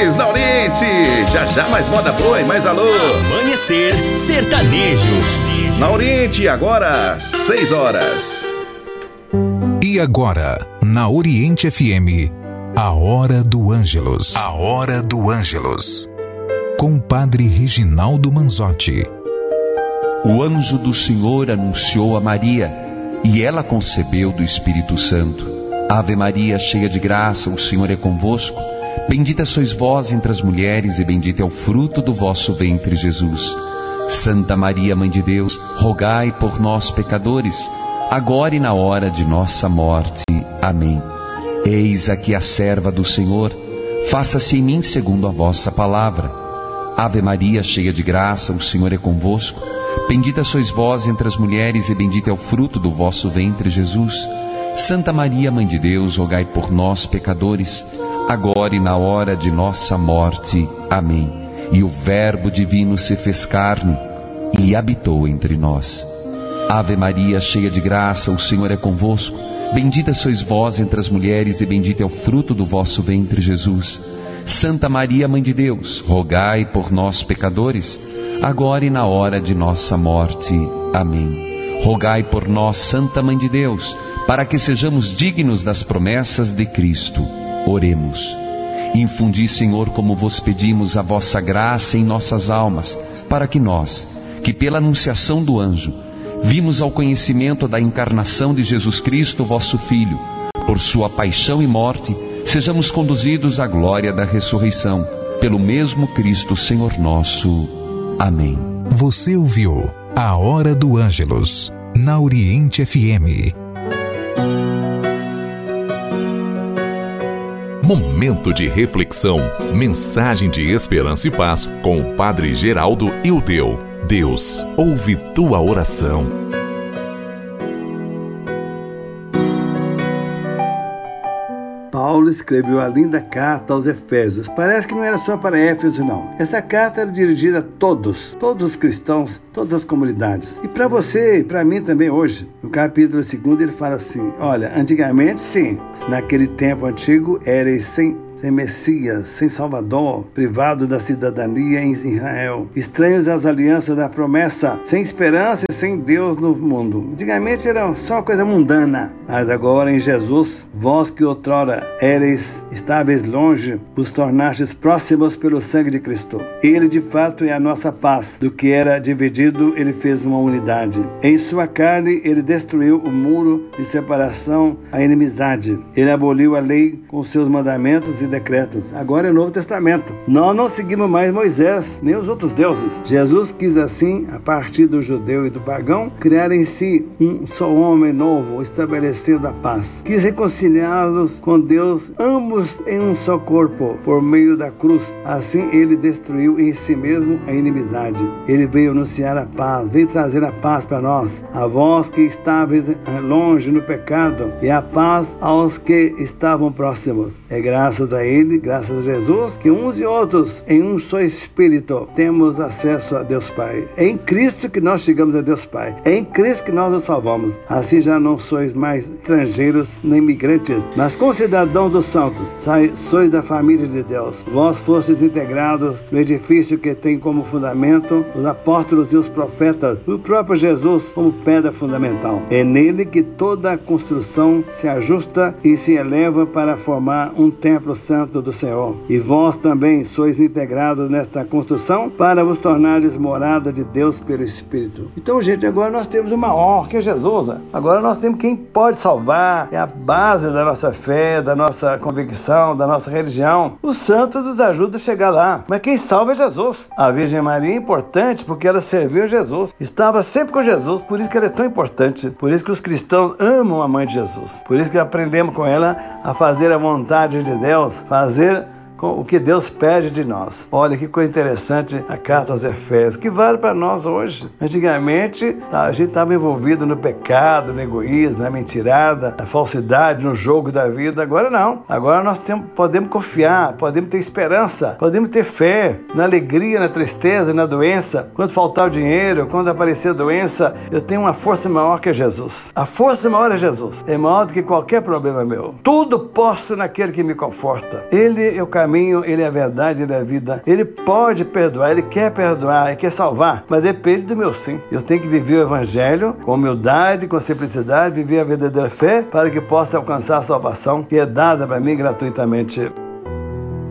Feliz na Oriente. Já já mais moda boa e mais alô. Amanhecer Sertanejo. Na Oriente, agora 6 horas. E agora, na Oriente FM, a Hora do Ângelus. A Hora do Ângelus. Com o Padre Reginaldo Manzotti. O anjo do Senhor anunciou a Maria, e ela concebeu do Espírito Santo. Ave Maria, cheia de graça, o Senhor é convosco. Bendita sois vós entre as mulheres, e bendito é o fruto do vosso ventre, Jesus. Santa Maria, Mãe de Deus, rogai por nós, pecadores, agora e na hora de nossa morte. Amém. Eis aqui a serva do Senhor, faça-se em mim segundo a vossa palavra. Ave Maria, cheia de graça, o Senhor é convosco. Bendita sois vós entre as mulheres, e bendito é o fruto do vosso ventre, Jesus. Santa Maria, Mãe de Deus, rogai por nós, pecadores, agora e na hora de nossa morte. Amém. E o Verbo divino se fez carne e habitou entre nós. Ave Maria, cheia de graça, o Senhor é convosco. Bendita sois vós entre as mulheres, e bendito é o fruto do vosso ventre, Jesus. Santa Maria, Mãe de Deus, rogai por nós, pecadores, agora e na hora de nossa morte. Amém. Rogai por nós, Santa Mãe de Deus, para que sejamos dignos das promessas de Cristo. Oremos. Infundi, Senhor, como vos pedimos, a vossa graça em nossas almas, para que nós, que pela anunciação do anjo, vimos ao conhecimento da encarnação de Jesus Cristo, vosso Filho, por sua paixão e morte, sejamos conduzidos à glória da ressurreição, pelo mesmo Cristo, Senhor nosso. Amém. Você ouviu a Hora do Ângelus, na Oriente FM. Momento de reflexão, mensagem de esperança e paz com o Padre Geraldo Ildeu. Deus ouve tua oração. Paulo escreveu a linda carta aos Efésios. Parece que não era só para Éfeso, não. Essa carta era dirigida a todos os cristãos, todas as comunidades. E para você e para mim também hoje. No capítulo 2 ele fala assim: olha, antigamente sim, naquele tempo antigo erais sem Messias, sem Salvador, privado da cidadania em Israel, estranhos às alianças da promessa, sem esperança e sem Deus no mundo. Antigamente era só uma coisa mundana, mas agora em Jesus, vós que outrora éreis estáveis longe, vos tornastes próximos pelo sangue de Cristo. Ele de fato é a nossa paz. Do que era dividido, ele fez uma unidade. Em sua carne, ele destruiu o muro de separação, a inimizade. Ele aboliu a lei com seus mandamentos e decretos. Agora é o Novo Testamento. Nós não seguimos mais Moisés, nem os outros deuses. Jesus quis assim, a partir do judeu e do pagão, criar em si um só homem novo, estabelecendo a paz. Quis reconciliá-los com Deus, ambos em um só corpo, por meio da cruz. Assim ele destruiu em si mesmo a inimizade. Ele veio anunciar a paz, veio trazer a paz para nós, a vós que estáveis longe no pecado, e a paz aos que estavam próximos. É graças a Ele, graças a Jesus, que uns e outros, em um só Espírito, temos acesso a Deus Pai. É em Cristo que nós chegamos a Deus Pai. É em Cristo que nós nos salvamos. Assim já não sois mais estrangeiros nem imigrantes, mas concidadãos dos santos. Sois da família de Deus. Vós fostes integrados no edifício que tem como fundamento os apóstolos e os profetas, o próprio Jesus como pedra fundamental. É nele que toda a construção se ajusta e se eleva para formar um templo santo do Senhor. E vós também sois integrados nesta construção para vos tornares morada de Deus pelo Espírito. Então, gente, agora nós temos o maior, que é Jesus. Agora nós temos quem pode salvar. É a base da nossa fé, da nossa convicção, da nossa religião. Os santos nos ajudam a chegar lá. Mas quem salva é Jesus. A Virgem Maria é importante porque ela serviu a Jesus. Estava sempre com Jesus. Por isso que ela é tão importante. Por isso que os cristãos amam a mãe de Jesus. Por isso que aprendemos com ela a fazer a vontade de Deus, fazer o que Deus pede de nós. Olha que coisa interessante a carta aos Efésios, que vale para nós hoje. Antigamente, a gente estava envolvido no pecado, no egoísmo, na mentirada, na falsidade, no jogo da vida. Agora não. Agora nós podemos confiar, podemos ter esperança, podemos ter fé na alegria, na tristeza, na doença. Quando faltar o dinheiro, quando aparecer a doença, eu tenho uma força maior que Jesus. A força maior é Jesus. É maior do que qualquer problema meu. Tudo posso naquele que me conforta. Ele é o caminho caminho, Ele é a verdade, Ele é a vida. Ele pode perdoar, Ele quer perdoar, Ele quer salvar, mas depende do meu sim. Eu tenho que viver o Evangelho com humildade, com simplicidade, viver a verdadeira fé para que possa alcançar a salvação que é dada para mim gratuitamente.